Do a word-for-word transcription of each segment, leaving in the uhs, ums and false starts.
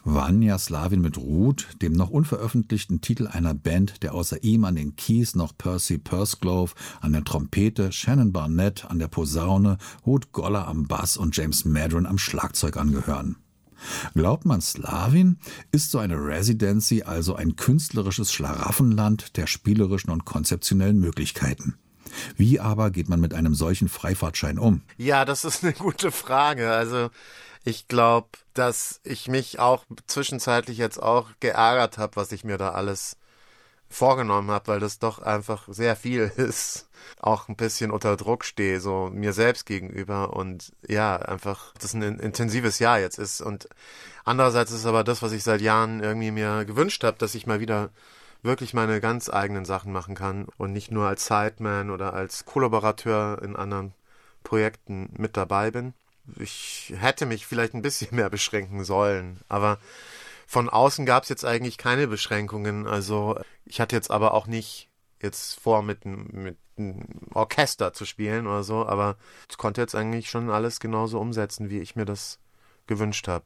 Vanja Slavin mit Ruth, dem noch unveröffentlichten Titel einer Band, der außer ihm an den Keys noch Percy Pursglove an der Trompete, Shannon Barnett an der Posaune, Ruth Goller am Bass und James Madron am Schlagzeug angehören. Glaubt man Slavin, ist so eine Residency also ein künstlerisches Schlaraffenland der spielerischen und konzeptionellen Möglichkeiten. Wie aber geht man mit einem solchen Freifahrtschein um? Ja, das ist eine gute Frage. Also ich glaube, dass ich mich auch zwischenzeitlich jetzt auch geärgert habe, was ich mir da alles vorgenommen habe, weil das doch einfach sehr viel ist. Auch ein bisschen unter Druck stehe, so mir selbst gegenüber und ja, einfach, das ein intensives Jahr jetzt ist. Und andererseits ist aber das, was ich seit Jahren irgendwie mir gewünscht habe, dass ich mal wieder wirklich meine ganz eigenen Sachen machen kann und nicht nur als Sideman oder als Kollaborateur in anderen Projekten mit dabei bin. Ich hätte mich vielleicht ein bisschen mehr beschränken sollen, aber von außen gab es jetzt eigentlich keine Beschränkungen. Also ich hatte jetzt aber auch nicht jetzt vor, mit, mit einem Orchester zu spielen oder so, aber ich konnte jetzt eigentlich schon alles genauso umsetzen, wie ich mir das gewünscht habe.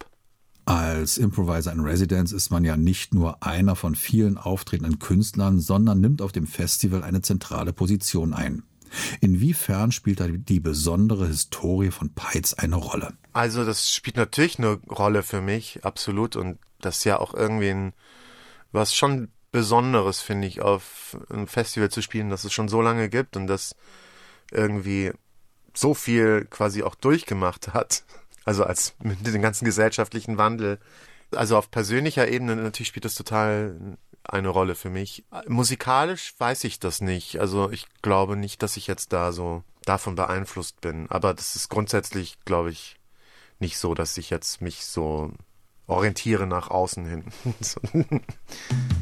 Als Improviser in Residence ist man ja nicht nur einer von vielen auftretenden Künstlern, sondern nimmt auf dem Festival eine zentrale Position ein. Inwiefern spielt da die besondere Historie von Peitz eine Rolle? Also das spielt natürlich eine Rolle für mich, absolut. Und das ist ja auch irgendwie ein, was schon Besonderes, finde ich, auf einem Festival zu spielen, das es schon so lange gibt und das irgendwie so viel quasi auch durchgemacht hat. Also als mit dem ganzen gesellschaftlichen Wandel. Also auf persönlicher Ebene natürlich spielt das total eine Rolle für mich. Musikalisch weiß ich das nicht. Also ich glaube nicht, dass ich jetzt da so davon beeinflusst bin. Aber das ist grundsätzlich, glaube ich, nicht so, dass ich jetzt mich so orientiere nach außen hin.